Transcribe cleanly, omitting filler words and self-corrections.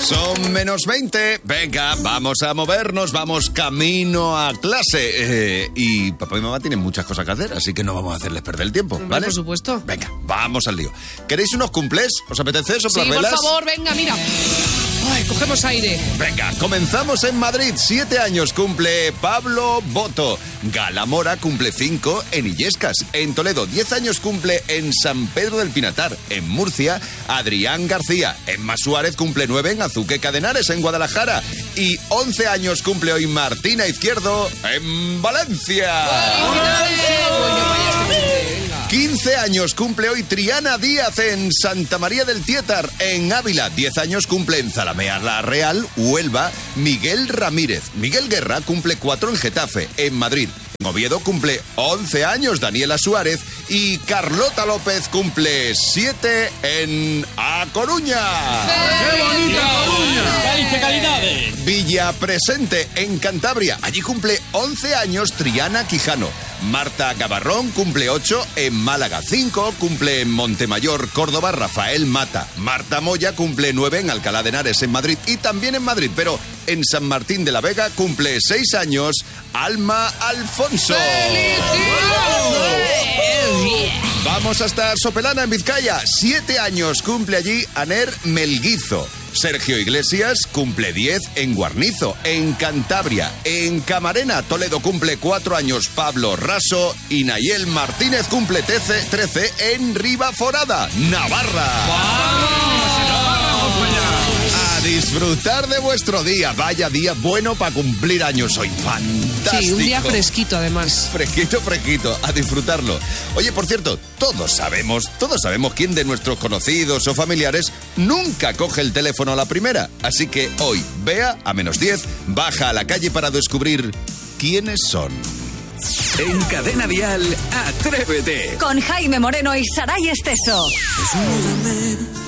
Son menos 20. Venga, vamos a movernos, vamos camino a clase. Y papá y mamá tienen muchas cosas que hacer, así que no vamos a hacerles perder el tiempo, ¿vale? Por supuesto. Venga, vamos al lío. ¿Queréis unos cumples? ¿Os apetece soplar velas? Sí, por favor, venga, mira. Ay, cogemos aire. Venga, comenzamos en Madrid. 7 años cumple Pablo Boto. Gala Mora cumple 5 en Illescas. En Toledo, 10 años cumple en San Pedro del Pinatar. En Murcia, Adrián García. Emma Suárez cumple 9 en Azuqueca de Henares, en Guadalajara. Y 11 años cumple hoy Martina Izquierdo en Valencia. 15 años cumple hoy Triana Díaz en Santa María del Tietar, en Ávila. 10 años cumple en Zalamea la Real, Huelva, Miguel Ramírez. Miguel Guerra cumple 4 en Getafe, en Madrid. En Oviedo cumple 11 años Daniela Suárez y Carlota López cumple 7 en A Coruña. ¡Qué bonita Coruña! ¡Felicidades! Villa Presente, en Cantabria. Allí cumple 11 años Triana Quijano. Marta Gavarrón cumple 8 en Málaga. 5 cumple en Montemayor, Córdoba, Rafael Mata. Marta Moya cumple 9 en Alcalá de Henares, en Madrid. Y también en Madrid, pero en San Martín de la Vega cumple 6 años Alma Alfonso. Vamos hasta Sopelana, en Vizcaya. 7 años cumple allí Aner Melguizo. Sergio Iglesias cumple 10 en Guarnizo, en Cantabria. En Camarena, Toledo cumple 4 años Pablo Raso. Y Nayel Martínez cumple 13 en Ribaforada, Navarra. A disfrutar de vuestro día. Vaya día bueno para cumplir años hoy. Fantástico. Sí, un día fresquito además. Fresquito. A disfrutarlo. Oye, por cierto, todos sabemos quién de nuestros conocidos o familiares nunca coge el teléfono a la primera. Así que hoy, Bea, a menos 10, baja a la calle para descubrir quiénes son. En Cadena Dial, Atrévete. Con Jaime Moreno y Saray Esteso. Ayúdame